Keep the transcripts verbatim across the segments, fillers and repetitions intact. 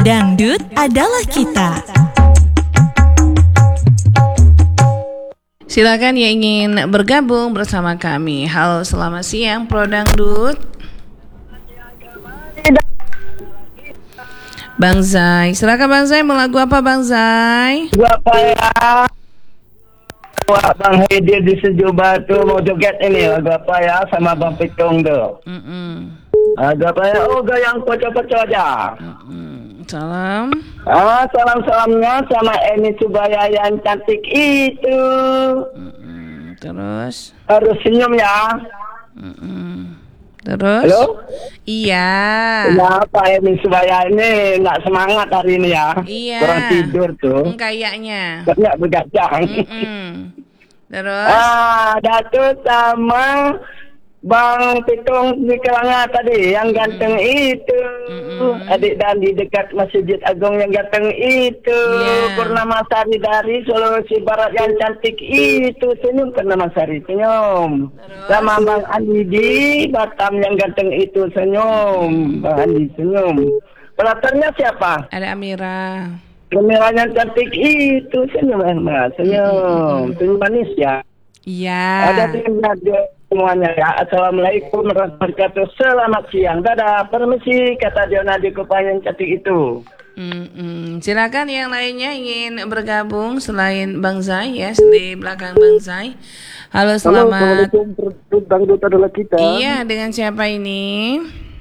Dangdut adalah kita. Silakan yang ingin bergabung bersama kami. Halo, selamat siang Pro Dangdut. Bang Zai, silakan Bang Zai, mau lagu apa Bang Zai? Gua apa ya? Wah, Bang Hedi di Sejuk Batu mau joget ini lagu apa ya sama Bang Pitung tuh. Mm-mm. Lagu apa ya? Oh, goyang kocok-kocok aja. Mm-mm. Salam. Ah, salam-salamnya sama Eni Subaya yang cantik itu. Mm-mm. Terus? Harus senyum ya. Mm-mm. Terus? Halo? Iya. Kenapa Eni Subaya ini nggak semangat hari ini ya? Iya. Kurang tidur tuh. Mm, kayaknya. Nggak begadang. Mm-mm. Terus? Ah, Datuk sama Bang Pitung di Kelanga tadi yang ganteng itu. Mm-mm. Adik dan di dekat Masjid Agung yang ganteng itu. Yeah. Purnama Sari dari Sulawesi Barat yang cantik itu. Senyum Purnama Sari, senyum. Terus? Sama Bang Andi di Batam yang ganteng itu, senyum. Bang Andi, senyum. Pelatarnya siapa? Ada Amira. Pemirsa yang cantik itu, senyum, Mas. Senyum. Senyum manis ya. Iya. Ada tim radio semuanya ya. Assalamualaikum warahmatullahi wabarakatuh. Selamat siang. Dadah. Permisi, kata Diona di Kupang yang cantik itu. Mm-mm. Silakan yang lainnya ingin bergabung selain Bang Zai ya, di belakang Bang Zai. Halo, selamat. Halo, Dangdut adalah kita. Iya, dengan siapa ini?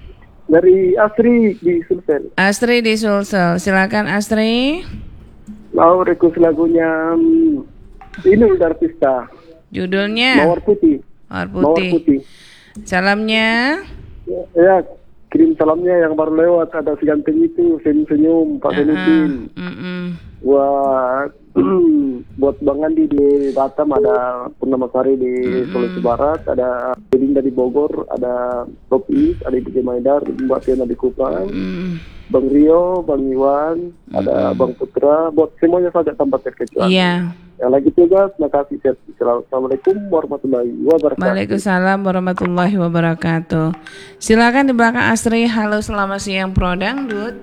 Dari Asri di Sulsel. Astri di Sulsel. Silakan Astri. Mau request lagunya um, ini udah artista. Judulnya Mawar Putih. Mawar Mawar Putih. Putih. Salamnya. Ya, ya, kirim salamnya yang baru lewat, ada si ganteng itu, senyum-senyum, Pak Senusin. Uh-uh. Mm-mm. Buat buat Bang Andi di Batam, ada Purnama Sari di Mm-mm. Sulawesi Barat, ada Belinda di Bogor, ada Ropi, ada Ibu Maidar, Mbak Tiana di Kupang, Mm. Bang Rio, Bang Iwan, ada Bang Putra, buat semuanya saja tanpa terkecuali. Iya. Yang lagi tugas, terima kasih. Assalamualaikum warahmatullahi wabarakatuh. Waalaikumsalam warahmatullahi wabarakatuh. Silakan di belakang Astri. Halo, selamat siang Pro Dangdut.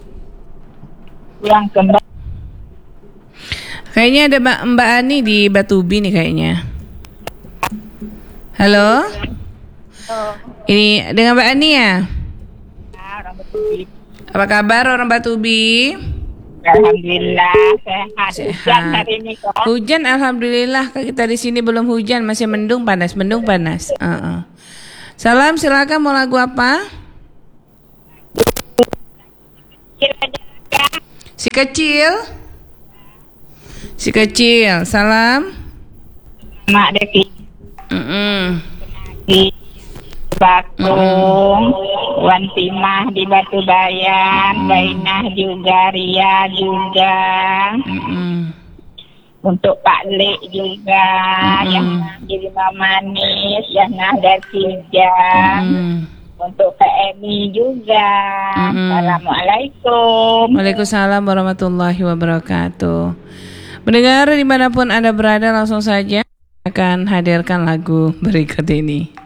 Yang kembali. Kayaknya ada Mbak, Mbak Ani di Batubi nih kayaknya. Halo? Ini dengan Mbak Ani ya? Apa kabar orang Batubi? Alhamdulillah sehat. Hujan Sehat. hari ini kok. Hujan alhamdulillah, kita di sini belum hujan, masih mendung panas, mendung panas. Uh-uh. Salam, silakan mau lagu apa? Si kecil. Si kecil, salam. Mak Deki Mm-mm. di Bakung, Wan Timah di Batu Bayan, Bainah juga, Ria juga, Mm-mm. untuk Pak Lek juga, Mm-mm. yang di Lima Manis, yang ada Kijang, Mm-mm. untuk Pak Emi juga. Mm-mm. Assalamualaikum. Waalaikumsalam warahmatullahi wabarakatuh. Mendengar dimanapun Anda berada, langsung saja akan hadirkan lagu berikut ini.